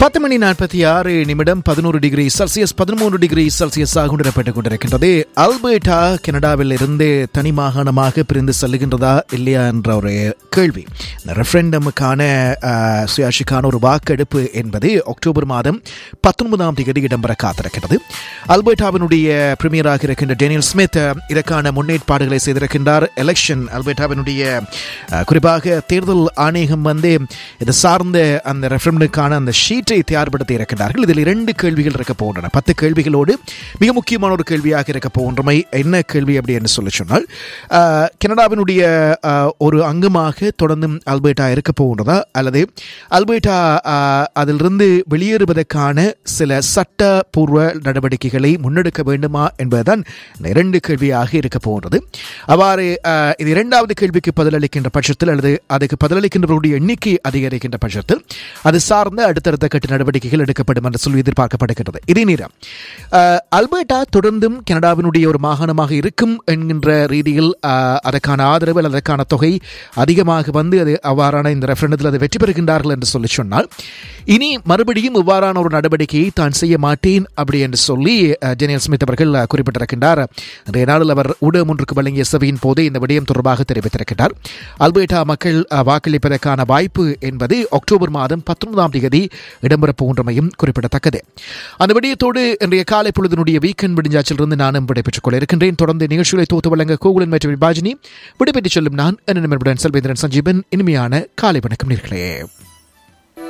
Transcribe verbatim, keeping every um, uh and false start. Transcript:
பத்து மணி நாற்பத்தி ஆறு நிமிடம் பதினோரு டிகிரி செல்சியஸ் பதிமூன்று டிகிரி செல்சியஸாக கொண்டிடப்பட்டுக் கொண்டிருக்கின்றது. அல்பர்டா கனடாவில் இருந்து தனி மாகாணமாக பிரிந்து செல்லுகின்றதா இல்லையா என்ற ஒரு கேள்வி. இந்த ரெஃபரண்டமுக்கான சுயாட்சிக்கான ஒரு வாக்கெடுப்பு என்பது அக்டோபர் மாதம் பத்தொன்பதாம் தேதி இடம்பெற காத்திருக்கிறது. அல்பர்டாவினுடைய பிரீமியராக இருக்கின்ற டேனியல் ஸ்மித் இதற்கான முன்னேற்பாடுகளை செய்திருக்கின்றார். எலெக்ஷன் அல்பர்டாவினுடைய குறிப்பாக தேர்தல் ஆணையகம் வந்து இது சார்ந்த அந்த ரெஃபரண்டுக்கான அந்த ஷீட்டை தயார்படுத்தி இருக்கின்றார்கள். இதில் இரண்டு கேள்விகள் இருக்க போகின்றன. பத்து கேள்விகளோடு மிக முக்கியமான ஒரு கேள்வியாக இருக்க போகின்றமை என்ன கேள்வி அப்படி என்று சொல்லி சொன்னால், கனடாவினுடைய ஒரு அங்கமாக தொடர்ந்து அல்பர்டா இருக்க போகின்றதா அல்லது அல்பர்டா அதிலிருந்து வெளியேறுவதற்கான சில சட்டப்பூர்வ நடவடிக்கைகளை முன்னெடுக்க வேண்டுமா என்பதுதான் இந்த இரண்டு கேள்வியாக இருக்க போகின்றது. அவ்வாறு இது இரண்டாவது கேள்விக்கு பதிலளிக்கின்ற பட்சத்தில் அல்லது அதுக்கு பதிலளிக்கின்றவர்களுடைய எண்ணிக்கை அதிகரிக்கின்ற பட்சத்தில் அது சார்ந்த அடுத்தடுத்த கட்ட நடவடிக்கைகள் எடுக்கப்படும் என்று சொல்லி எதிர்பார்க்கப்படுகிறது. இதே நேரம் அல்பர்டா தொடர்ந்தும் கனடாவினுடைய ஒரு மாகாணமாக இருக்கும் என்கின்ற ரீதியில் அதற்கான ஆதரவு அல்லது அதற்கான தொகை அதிகமாக வந்து அது அவ்வாறான இந்த ரெஃபரண்டத்தில் அதை வெற்றி பெறுகின்றார்கள் என்று சொல்லி சொன்னால், இனி மறுபடியும் இவ்வாறான ஒரு நடவடிக்கையை தான் செய்ய மாட்டேன் அப்படி என்று சொல்லி டேனியல் ஸ்மித் அவர்கள் குறிப்பிட்டிருக்கின்றார். இன்றைய நாளில் அவர் ஊடகம் ஒன்றுக்கு வழங்கிய சபையின் போது இந்த விடயம் தொடர்பாக தெரிவித்திருக்கிறார். அல்பர்டா மக்கள் வாக்களிப்பதற்கான வாய்ப்பு என்பது அக்டோபர் மாதம் பத்தொன்பதாம் தேதி இடம்பெறப் போகின்றமையும் குறிப்பிடத்தக்கது. அந்த விடயத்தோடு இன்றைய காலை பொழுதினுடைய வீக்கெண்ட் விடிஞ்சாச்சிலிருந்து நானும் விடைபெற்றுக் கொள்ள இருக்கின்றேன். தொடர்ந்து நிகழ்ச்சிகளை தொகுத்து வழங்க கோகுலன் மற்றும் விபாஜினி விடைபெற்றுச் செல்லும் நான் என்ன செல்வேந்திரன் சஞ்சீவன். இனிமையான காலை வணக்கம் நேர்களே.